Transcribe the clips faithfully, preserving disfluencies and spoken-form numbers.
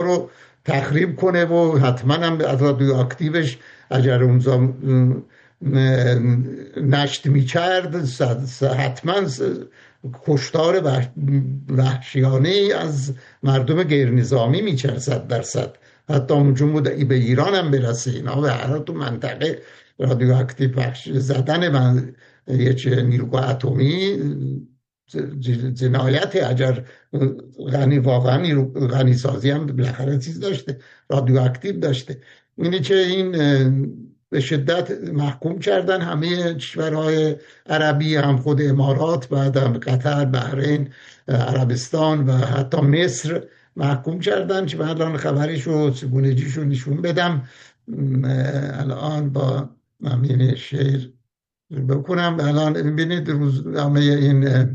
رو تخریب کنه و حتما هم از رادیواکتیوش اگر اونجا نشت میکرد حتما کشتار وحشیانه از مردم غیر نظامی میکرد صد درصد. حتی اونجا بود به ایران هم برسه. اینا به هر تو منطقه رادیواکتیو پخش زدن من یک نیروگاه اتمی جنایت. اگر غنی واقعا نیرو غنی سازی هم بالاخره چیز داشته، رادیواکتیو داشته. اینی که این به شدت محکوم کردن همه کشورهای عربی، هم خود امارات، بعد هم قطر، بحرین، عربستان و حتی مصر محکوم کردن. که من الان خبرش و چگونگیش رو نشون بدم. الان با همین شعر بکنم. الان ببینید روزنامه این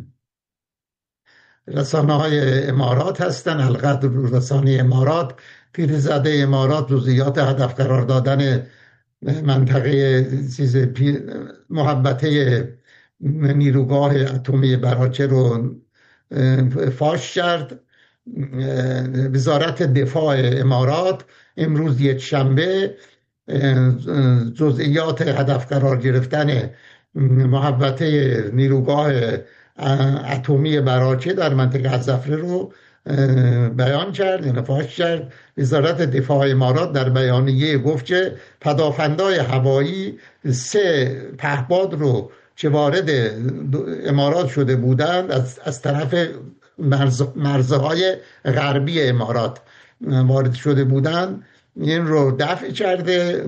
رسانه های امارات هستن، القدر رسانه امارات، پیرزاده امارات جزئیات هدف قرار دادن منطقه چیز محبته نیروگاه اتمی براچه رو فاش کرد. وزارت دفاع امارات امروز یک شنبه جزئیات هدف قرار گرفتن محبته نیروگاه اتمی براچه در منطقه الزفره رو بیان کرد، یعنی فاش کرد. وزارت دفاع امارات در بیانیه گفت که پدافندای هوایی سه پهپاد رو که وارد امارات شده بودند از, از طرف مرز، مرزهای غربی امارات وارد شده بودند، این رو دفع کرده،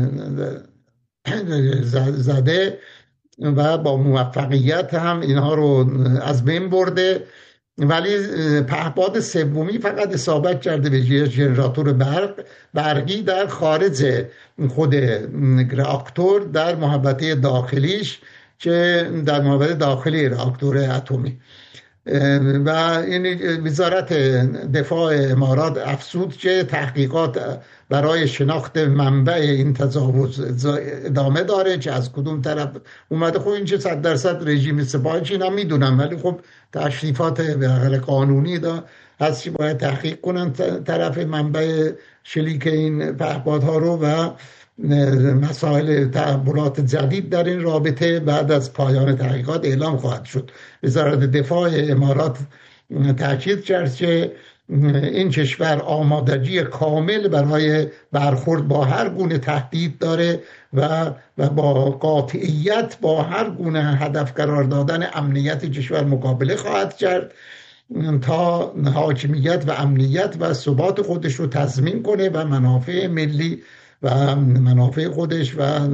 زده و با موفقیت هم اینها رو از بین برده. ولی پهپاد سومی فقط اصابت کرده به ژنراتور برق برقی در خارج خود راکتور، در محوطه داخلیش، که در محوطه داخلی راکتور اتمی. و این وزارت دفاع امارات افزود که تحقیقات برای شناخت منبع این تجاوز ادامه داره که از کدوم طرف اومده. خب این چه صد درصد رژیم سپاه چین هم میدونم، ولی خب تشریفات به حال قانونی دا هست که باید تحقیق کنن طرف منبع شلیک این پهپادها رو. و مسائل تحولات جدید در این رابطه بعد از پایان تحقیقات اعلام خواهد شد. وزارت دفاع امارات تاکید کرد که این کشور آمادگی کامل برای برخورد با هر گونه تهدید داره و و با قاطعیت با هر گونه هدف قرار دادن امنیت کشور مقابله خواهد کرد تا حاکمیت و امنیت و ثبات خودش رو تضمین کنه و منافع ملی و منافع خودش و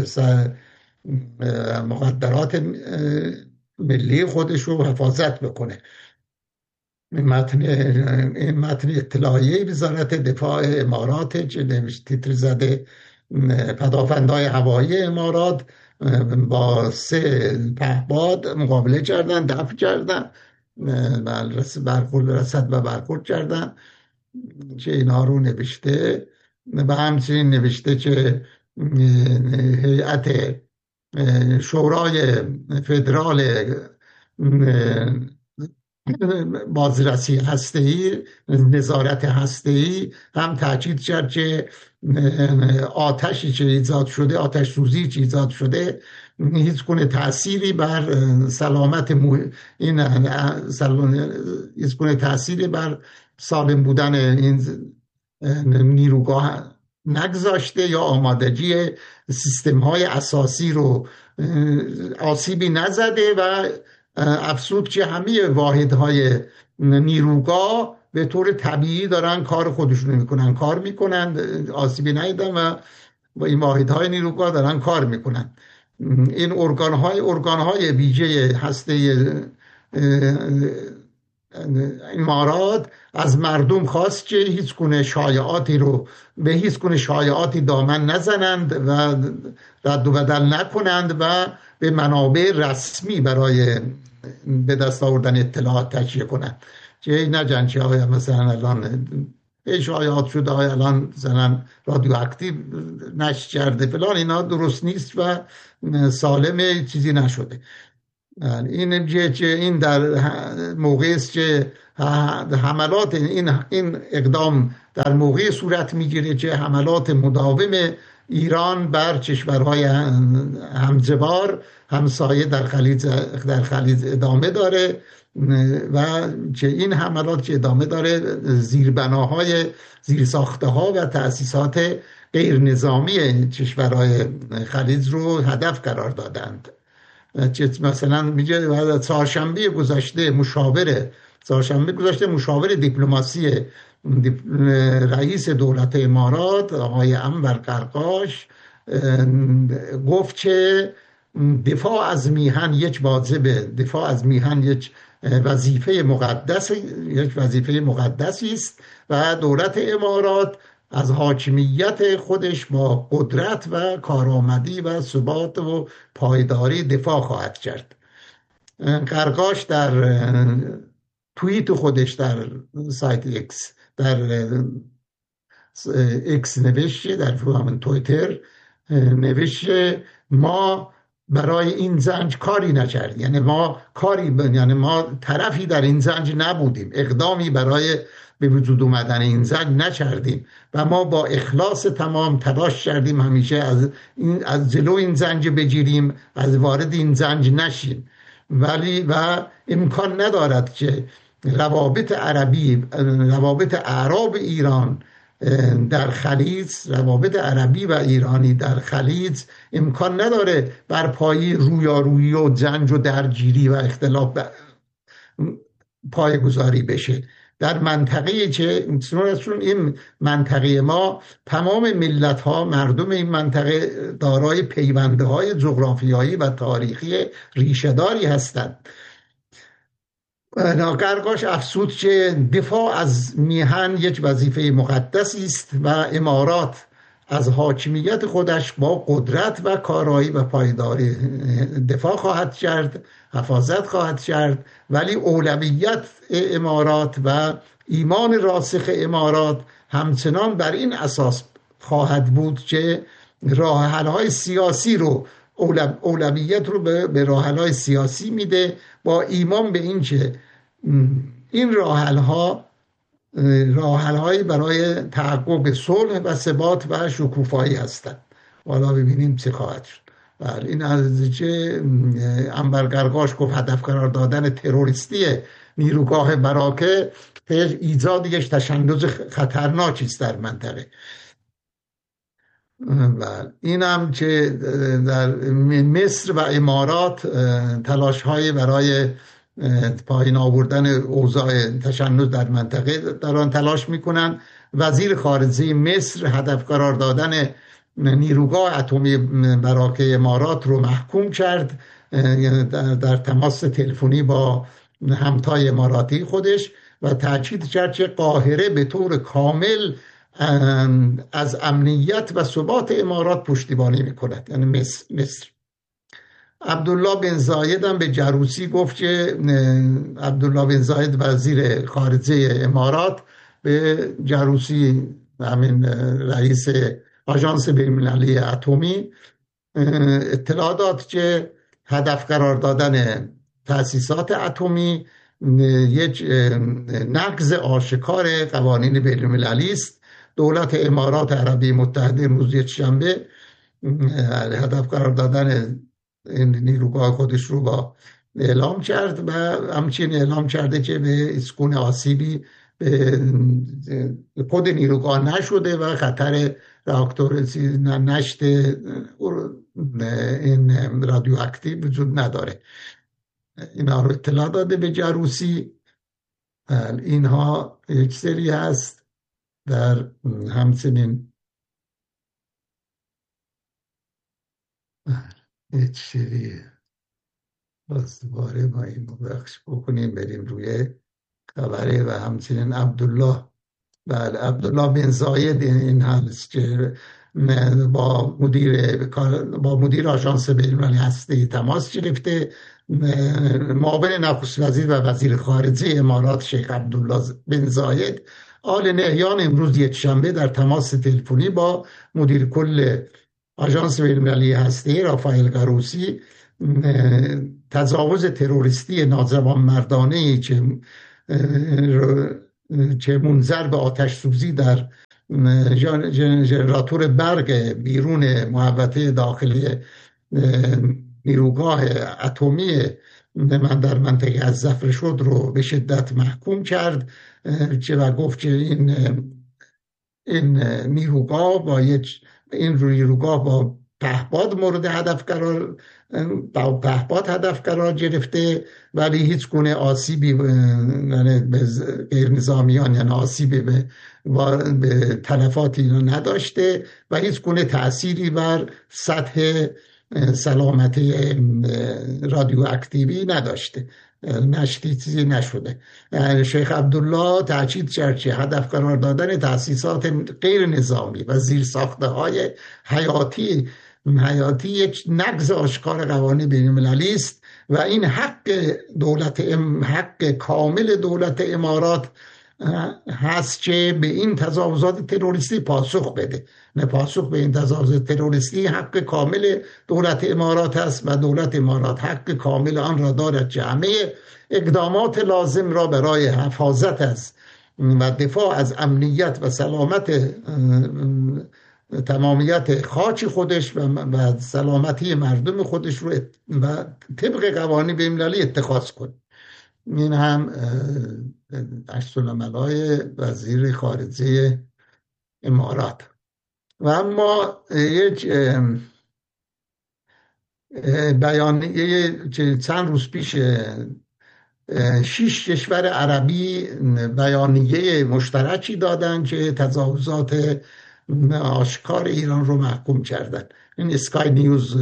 مقدرات ملی خودش رو حفاظت بکنه. این متن این متن اطلاعیه وزارت دفاع امارات که نوشته تیتر زده پدافندای هوایی امارات با سه پهپاد مقابله کردن، دفع کردن، برخورد رسد و برخورد کردن که اینها رو نوشته. و همچنین نوشته که هیئت شورای فدرال بازرسی هسته‌ای، نظارت هسته‌ای هم تاکید کرد که آتشی که ایجاد شده، آتش سوزی که ایجاد شده، هیچ گونه تأثیری بر سلامت مو... این هیچ گونه تأثیری بر سالم بودن این نیروگاه نگذاشته یا آمادگی سیستم های اساسی رو آسیبی نزده و افزود که همه واحدهای نیروگاه به طور طبیعی دارن کار خودشون میکنن، کار میکنن، آسیبی ندیدن و با این واحدهای نیروگاه دارن کار میکنن. این ارگانهای ارگانهای ویژه هسته امارات از مردم خواست که هیچ گونه شایعاتی رو به هیچ گونه شایعاتی دامن نزنند و رد و بدل نکنند و به منابع رسمی برای به دست آوردن اطلاعات تکیه کنند. که نگن که آیا مثلا الان شایعات شده، آیا الان مثلا رادیواکتیو نشر کرده فلان، اینا درست نیست و سالمه، چیزی نشده. این که این در موقعی است که حملات این این اقدام در موقع صورت میگیره که حملات مداوم ایران بر کشورهای همجوار همسایه در خلیج در خلیج ادامه داره و که این حملات که ادامه داره زیربناهای زیرساخته ها و تأسیسات غیر نظامی کشورهای خلیج رو هدف قرار دادند. مثلا میگه چهارشنبه گذشته مشاور چهارشنبه گذشته مشاور دیپلماسی رئیس دولت امارات آقای انور قرقاش گفت که دفاع از میهن یک واجبه، دفاع از میهن یک وظیفه مقدس یک وظیفه مقدسی است و دولت امارات از حاکمیت خودش با قدرت و کارآمدی و ثبات و پایداری دفاع خواهد کرد. قرقاش در توییت خودش در سایت اکس در اکس نوشته، در همون توییتر نوشته ما برای این زنج کاری نکردیم، یعنی ما کاری ب... یعنی ما طرفی در این زنج نبودیم، اقدامی برای به وجود اومدن این زنج نکردیم و ما با اخلاص تمام تلاش کردیم همیشه از این از جلو این زنج بگیریم، از وارد این زنج نشیم، ولی و امکان ندارد که روابط عربی روابط اعراب ایران در خلیج روابط عربی و ایرانی در خلیج امکان نداره بر پای رویارویی و جنگ و درگیری و اختلاف پایه‌گذاری بشه. در منطقه‌ای که چون این منطقه ما تمام ملت ها مردم این منطقه دارای پیونده های جغرافیایی و تاریخی ریشه‌داری هستند. قرقاش افسود که دفاع از میهن یک وظیفه مقدسی است و امارات از حاکمیت خودش با قدرت و کارایی و پایداری دفاع خواهد کرد، حفاظت خواهد کرد، ولی اولویت امارات و ایمان راسخ امارات همچنان بر این اساس خواهد بود که راه حل‌های سیاسی رو اولویت رو به راه حل‌های سیاسی میده، با ایمان به این که این راه حل‌ها راه حل‌هایی برای تحقق صلح و ثبات و شکوفایی هستند. حالا ببینیم چه خواهد شد. بله، این از چه انور قرقاش گفت هدف قرار دادن تروریستی نیروگاه براکه ایجاد یک تشنج خطرناکی است در منطقه. بله، این هم که در مصر و امارات تلاش های برای پایین آوردن اوضاع تشنج در منطقه دارن تلاش میکنن. وزیر خارجه مصر هدف قرار دادن نیروگاه اتمی براکه امارات رو محکوم کرد در, در تماس تلفنی با همتای اماراتی خودش و تاکید کرد که قاهره به طور کامل از امنیت و ثبات امارات پشتیبانی میکند، یعنی مصر, مصر. عبدالله بن زاید هم به جروسی گفت که عبدالله بن زاید وزیر خارجه امارات به جروسی همین رئیس آژانس بین‌المللی اتمی اطلاع داد که هدف قرار دادن تأسیسات اتمی یک نقض آشکار قوانین بین‌المللی است. دولت امارات عربی متحده روز یکشنبه هدف قرار دادن این نیروگاه خودش رو با اعلام کرد و همچنین اعلام کرده که به اسکون آسیبی به خود نیروگاه نشده و خطر راکتور نشت این رادیواکتیو وجود نداره. اینا رو اطلاع داده به جروسی. اینها یک سری هست. در همچنین یک سری باز دوباره ما این بخش بکنیم بریم روی خبره و همچنین عبدالله بله عبدالله بن زاید این هست که با مدیر با مدیر آژانس بین‌المللی هسته تماس گرفته. معاون نخست وزیر و وزیر خارجه امارات شیخ عبدالله بن زاید آل نهیان امروز یکشنبه در تماس تلفنی با مدیر کل آژانس بین‌المللی هسته رافائل قروسی تجاوز تروریستی ناجوانمردانه‌ای که که منجر به آتش سوزی در ژنراتور برق بیرون محوطه داخلی نیروگاه اتمی من در منطقه از ظفر شد رو به شدت محکوم کرد که و گفت که این این نیروگاه با یک این نیروگاه با پهپاد مورد هدف قرار با پهپاد هدف قرار گرفته، ولی هیچ گونه آسیبی یعنی به غیر نظامیان یعنی آسیبی به, به تلفاتی نداشته و هیچ گونه تأثیری بر سطح سلامتی رادیواکتیوی نداشته، نشتی نشده. شیخ عبدالله تاکید کرد که هدف قرار دادن تأسیسات غیر نظامی و زیرساخته های حیاتی حیاتی یک نقض آشکار قوانین بین المللی است و این حق دولت حق کامل دولت امارات هست که به این تجاوزات تروریستی پاسخ بده. نه، پاسخ به این تجاوزات تروریستی حق کامل دولت امارات است و دولت امارات حق کامل آن را دارد که همه اقدامات لازم را برای حفاظت از و دفاع از امنیت و سلامت تمامیت خاک خودش و سلامتی مردم خودش رو و طبق قوانین بین‌المللی اتخاذ کنه. این هم عکس‌العمل‌های وزیر خارجه امارات. و اما یک بیانیه که چند روز پیش شش کشور عربی بیانیه مشترکی دادن که تجاوزات آشکار ایران رو محکوم کردن. این اسکای نیوز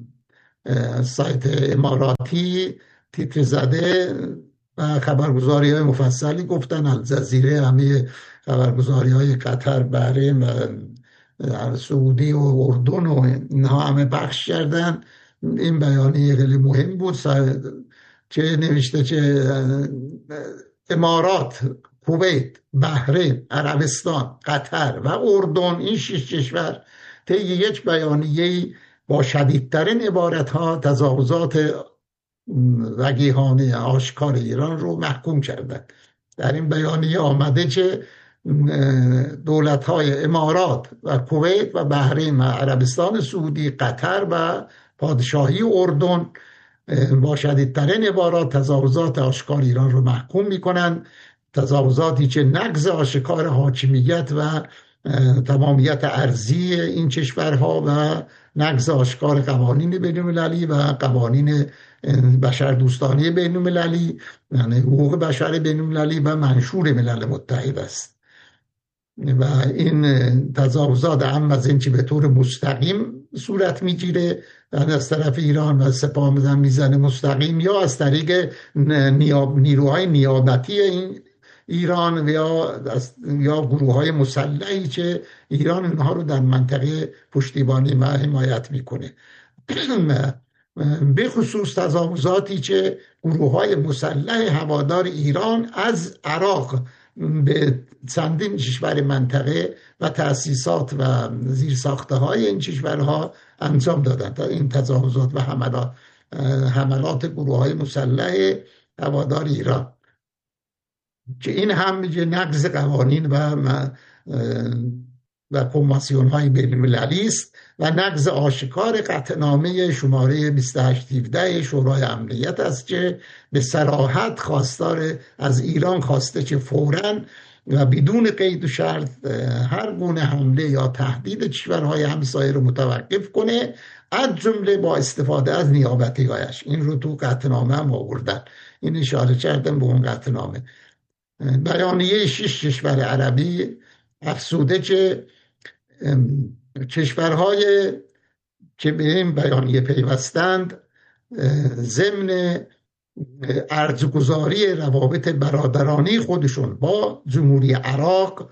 سایت اماراتی تیتر زده و خبرگزاری های مفصلی گفتن، الجزیره همه خبرگزاری های قطر، بحرین و سعودی و اردن و اینها همه پخش کردن. این بیانیه خیلی مهم بود که نوشته که امارات، کویت، بحرین، عربستان، قطر و اردن، این شش کشور طی یک بیانیه با شدیدترین عبارتها تجاوزات وقیحانه آشکار ایران رو محکوم کردند. در این بیانیه آمده که دولت‌های امارات و کویت و بحرین و عربستان سعودی، قطر و پادشاهی اردن با شدیدترین عبارات تجاوزات آشکار ایران رو محکوم می‌کنند، تجاوزاتی که نقض آشکار حاکمیت و تمامیت ارضی این کشورها و نقض آشکار قوانین بین‌المللی و قوانین بشردوستانه بین‌المللی، یعنی حقوق بشر بین‌المللی و منشور ملل متحد است. و این تجاوزات هم از این که به طور مستقیم صورت میگیره از طرف ایران و سپاه میزن میزنه مستقیم، یا از طریق نیاب نیروهای نیابتی این ایران یا یا گروه های مسلحی که ایران اینها رو در منطقه پشتیبانی و حمایت میکنه. به خصوص تجاوزاتی که گروه های مسلح هوادار ایران از عراق به چندین کشور منطقه و تأسیسات و زیرساخته های این کشورها انجام دادند. این تجاوزات و حملات حملات گروه های مسلح هوادار ایران که این هم نقض قوانین و و کنوانسیون های بین المللی است و نقض آشکار قطعنامه شماره بیست و هشت هفده شورای امنیت است که به صراحت خواستار از ایران خواسته که فوراً و بدون قید و شرط هر گونه حمله یا تهدید کشورهای همسایه رو متوقف کنه، از جمله با استفاده از نیابتی‌هایش. این رو تو قطعنامه هم آوردن، این اشاره کردن به اون قطعنامه. بیانیه شش کشور عربی افزوده که کشورهای که به این بیانیه پیوستند ضمن ارزگذاری روابط برادرانی خودشون با جمهوری عراق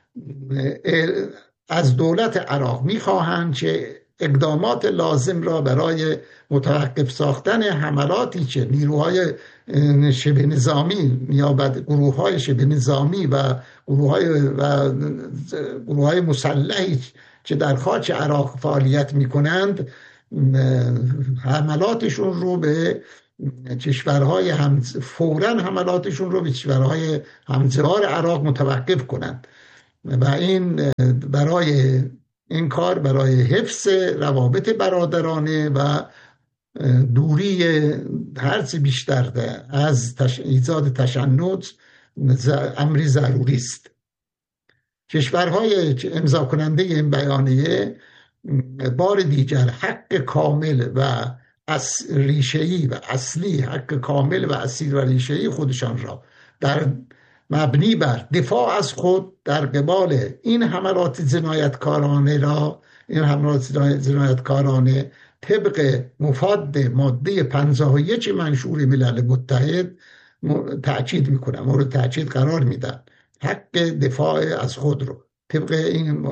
از دولت عراق میخواهند که اقدامات لازم را برای متوقف ساختن حملاتی که نیروهای شبه نظامی یا گروه های شبه نظامی و گروه های و گروه های مسلحی که در خاک عراق فعالیت می کنند حملاتشون رو به کشورهای هم فوراً حملاتشون رو به کشورهای همجوار عراق متوقف کنند و این برای این کار برای حفظ روابط برادرانه و دوری هرچه بیشتر از تش... ایجاد تشنج امری ضروری است. کشورهای امضا کننده این بیانیه بار دیگر حق کامل و از ریشه‌ای و اصلی حق کامل و اصیل و ریشه‌ای خودشان را در مبنی بر دفاع از خود در قبال این حملات جنایتکارانه را این حملات جنایتکارانه طبق مفاد ماده پنجاه و یک منشور ملل متحد تأکید میکنم، مورد تأکید قرار میدن حق دفاع از خود رو طبق این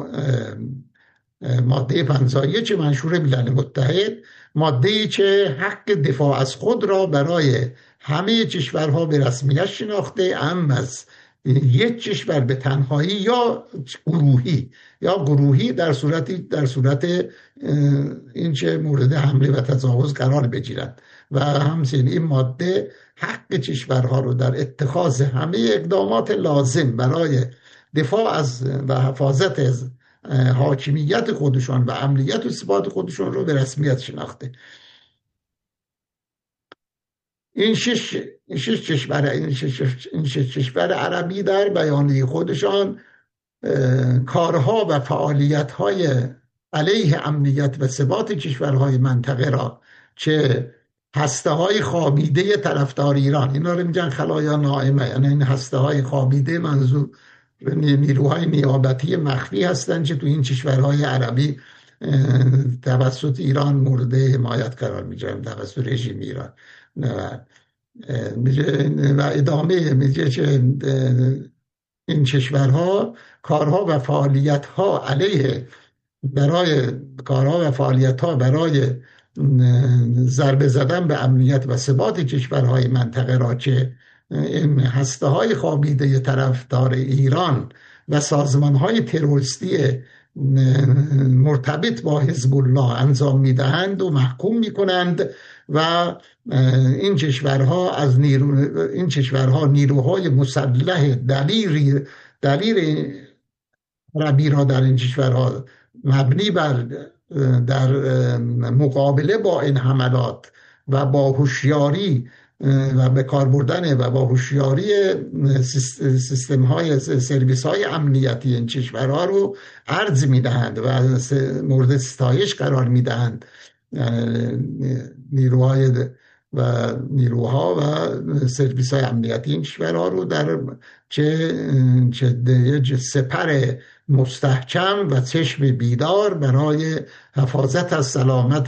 ماده پنجاه و یک منشور ملل متحد، ماده‌ای که حق دفاع از خود را برای همه کشورها به رسمیت شناخته، ام از یک کشور به تنهایی یا گروهی یا گروهی در صورتی در صورت این که مورد حمله و تجاوز قرار بگیرند و همچنین این ماده حق کشورها رو در اتخاذ همه اقدامات لازم برای دفاع از و حفاظت از حاکمیت خودشان و امنیت و ثبات خودشان رو به رسمیت شناخته. این شش این شش کشور این شش, این شش کشور عربی در بیانیه خودشان کارها و فعالیت‌های علیه امنیت و ثبات کشورهای منطقه را که هسته‌های خوابیده طرفدار ایران، اینا رو میگن خلایا نائمه، یعنی این هسته‌های خوابیده منظور نیروهای نیابتی مخفی هستند که تو این کشورهای عربی توسط ایران مورد حمایت قرار میگیرن، توسط رژیم ایران. و ادامه میگه که این کشورها کارها و فعالیت‌ها علیه برای کارها و فعالیت‌ها برای ضربه زدن به امنیت و ثبات کشورهای منطقه را که این هسته‌های خوابیده طرفدار ایران و سازمان‌های تروریستی مرتبط با حزب الله انجام می‌دهند و محکوم می‌کنند و این کشورها از نیرو این کشورها نیروهای مسلح دلیر دلیر عربی را در این کشورها مبنی بر در مقابله با این حملات و با هوشیاری و به کار بردن و با هوشیاری سیستم های سرویس های امنیتی این کشورها رو عرض میدهند و مورد ستایش قرار میدهند نیروهای و نیروها و سرویس های امنیتی این کشورها رو در چه چه سپر مستحکم و چشم بیدار برای حفاظت از سلامت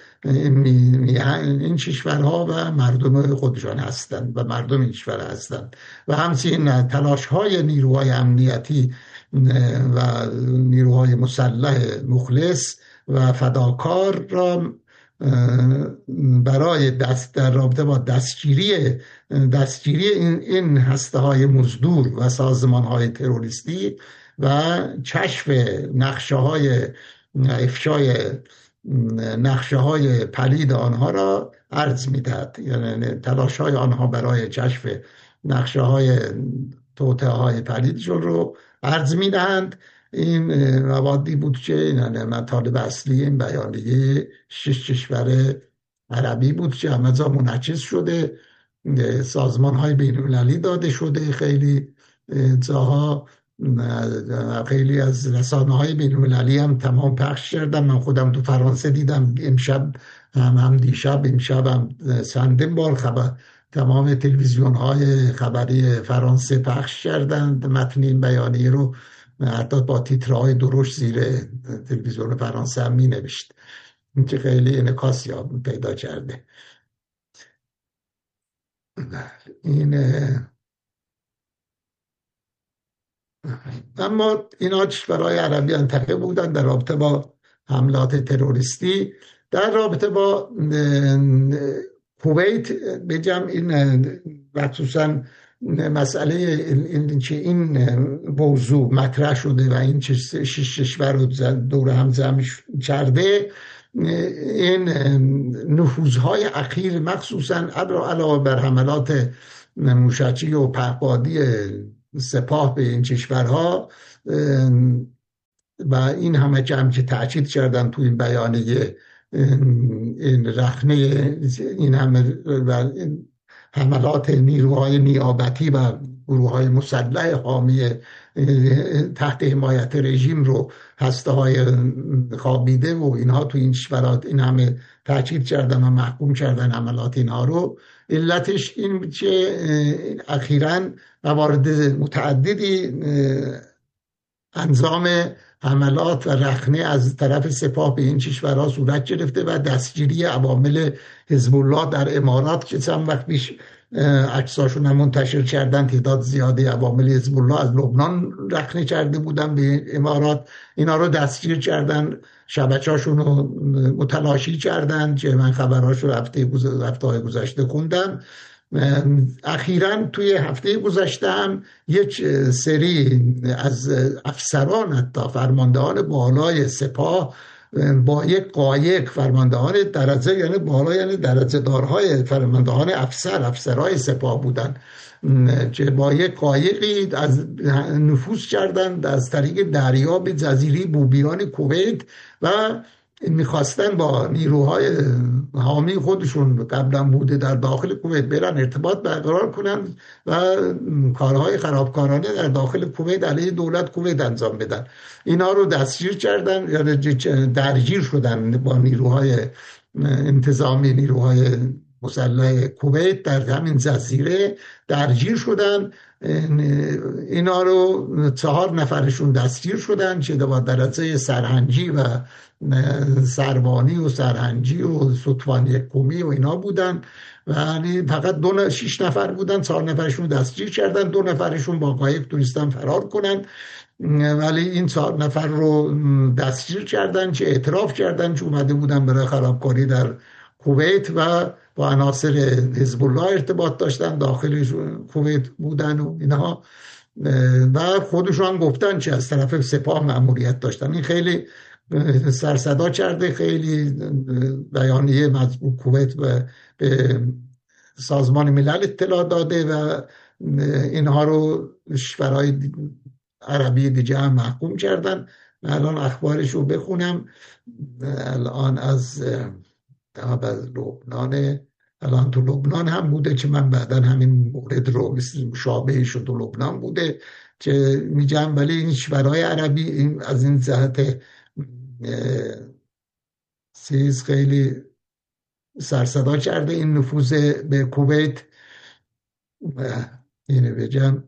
این کشورها و مردم خودشان هستند و مردم این کشور هستند و همچنین تلاش های نیروهای امنیتی و نیروهای مسلح مخلص و فداکار را برای دست در رابطه با دستگیری دستگیری این, این هسته های مزدور و سازمان های تروریستی و کشف نقشه های افشای نقشه های پلید آنها را عرض می‌دهد، یعنی تلاش های آنها برای کشف نقشه های توطئه های پلیدشون رو عرض می‌دهند. این موادی بود که یعنی مطالب اصلی این بیانیه شش کشور عربی بود که همه جا منعکس شده، سازمان های بین المللی داده شده، خیلی جاها خیلی از رسانه های بین المللی هم تمام پخش کردم. من خودم تو فرانسه دیدم، امشب هم, هم دیشب امشب هم چندین بار خبر تمام تلویزیون های خبری فرانسه پخش کردند متن این بیانیه رو، حتی با تیترهای درشت زیر تلویزیون فرانسه هم می نوشت، این که خیلی انعکاس یاب پیدا کرده. این اما اینا کشورهای عربی منطقه بودن در رابطه با حملات تروریستی. در رابطه با کویت بگم این خصوصا مسئله این که این موضوع مطرح شده و این شش کشور رو دور هم جمع کرده، این نفوذهای اخیر مخصوصا علاوه بر حملات موشکی و پهپادی سپاه به این کشورها و این همه جمع که تأکید کردن تو این بیانیه، این رخنه این همه حملات نیروهای نیابتی و گروه‌های مسلح حامی تحت حمایت رژیم رو، هسته های خوابیده و اینها تو این کشورات این همه تاکید کردن و محکوم کردن حملات اینها رو. علتش این که اخیراً موارد متعددی انظام حملات و رخنه از طرف سپاه به این کشورها صورت گرفته و دستگیری عوامل حزب الله در امارات که چند وقت پیش عکساشون هم منتشر کردن، تعداد زیادی عوامل حزب الله از لبنان رخنه کرده بودن به امارات، اینا رو دستگیر کردن، شبکه‌هاشون رو متلاشی کردن که من خبرهاش رو هفته هفته گذشته خوندم. اخیراً توی هفته گذشته هم یک سری از افسران، حتی فرماندهان بالای سپاه با یک قایق، فرماندهان درجه یعنی بالا یعنی درجه دارهای فرماندهان افسر افسرهای سپاه بودن که با یک قایقی از نفوذ کردند از طریق دریا به جزیره بوبیان کویت و میخواستن با نیروهای حامی خودشون قبلا بوده در داخل کویت برن ارتباط برقرار کنن و کارهای خرابکارانه در داخل کویت علیه دولت کویت انجام بدن. اینا رو دستگیر کردن یا درگیر شدن با نیروهای انتظامی، نیروهای مسلح کویت در همین جزیره درگیر شدن. اینا رو چهار نفرشون دستگیر شدن که با درجه سرهنگی و سروانی و سرهنگی و ستوان یکمی و اینا بودن و فقط دو شش نفر بودن، چهار نفرشون دستگیر کردن، دو نفرشون با قایق تونستن فرار کنن، ولی این چهار نفر رو دستگیر کردن که اعتراف کردن که اومده بودن برای خرابکاری در کویت و با عناصر حزب الله ارتباط داشتن، داخل کویت بودن و اینها و خودشون گفتن که از طرف سپاه مأموریت داشتن. این خیلی سرصدا کرده، خیلی بیانیه مطبوع کویت و به سازمان ملل اطلاع داده و اینها رو کشورهای عربی دیگه هم محکوم کردن. الان اخبارش رو بخونم. الان از از لبنان، الان تو لبنان هم بوده که من بعدا همین مورد رو مشابه شد تو لبنان بوده که میگم، ولی این کشورهای عربی این از این جهت چیز خیلی سرصدا کرده این نفوذ به کویت. اینو بگم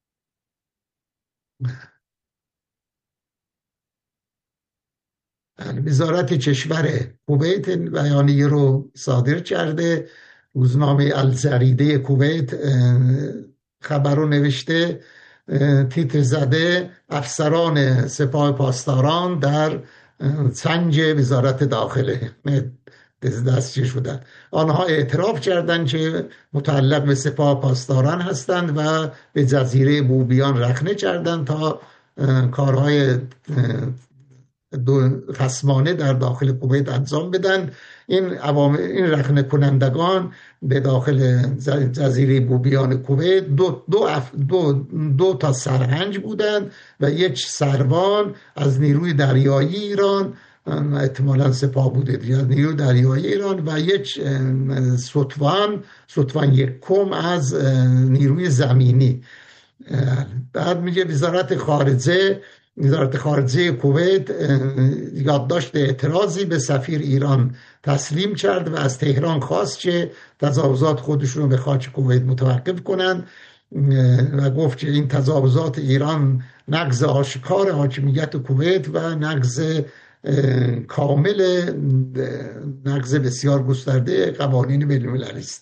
وزارت کشور کویت بیانیه رو صادر کرده. روزنامه الجریده کویت خبر رو نوشته، تیتر زده افسران سپاه پاسداران در سنج وزارت داخله دستگیر شدند. آنها اعتراف کردند که متعلق به سپاه پاسداران هستند و به جزیره بوبیان رخنه کردند تا کارهای دو خصمانه در داخل کویت انجام بدن. این عوامل، این رخنه کنندگان به داخل جزیره بوبیان کویت دو, دو, دو, دو تا سرهنگ بودند و یک سروان از نیروی دریایی ایران، احتمالاً سپاه بوده یا نیروی دریایی ایران، و یک ستوان ستوان یکم از نیروی زمینی. بعد میگه وزارت خارجه وزارت خارجه کویت یادداشت اعتراضی به سفیر ایران تسلیم کرد و از تهران خواست که تجاوزات خودشون رو به خاک کویت متوقف کنند و گفت که این تجاوزات ایران نقض آشکار حاکمیت کویت و نقض کامل نقض بسیار گسترده قوانین بین‌المللی است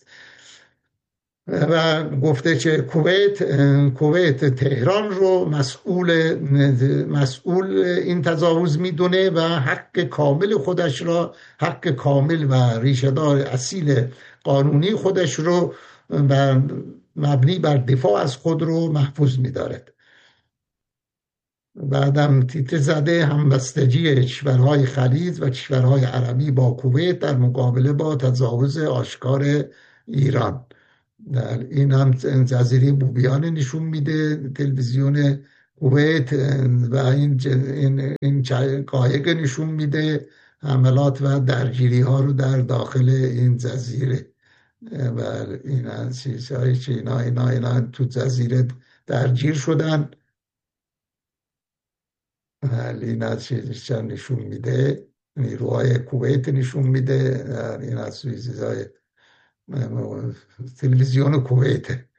و گفته که کویت کویت تهران رو مسئول مسئول این تجاوز میدونه و حق کامل خودش را حق کامل و ریشه‌دار اصیل قانونی خودش رو و مبنی بر دفاع از خود رو محفوظ می‌دارد. بعدم تیتر زده همبستگی کشورهای خلیج و کشورهای عربی با کویت در مقابله با تجاوز آشکار ایران. در این هم جزیره بوبیان نشون میده تلویزیون کویت، و این این این قایق نشون میده حملات و درگیری ها رو در داخل این جزیره. و این از چیزهایی که اینا اینا اینا تو جزیره درگیر شدن. این از چیزش نشون میده، نیروهای کویت نشون میده. این از چیزهای تلویزیون کویت.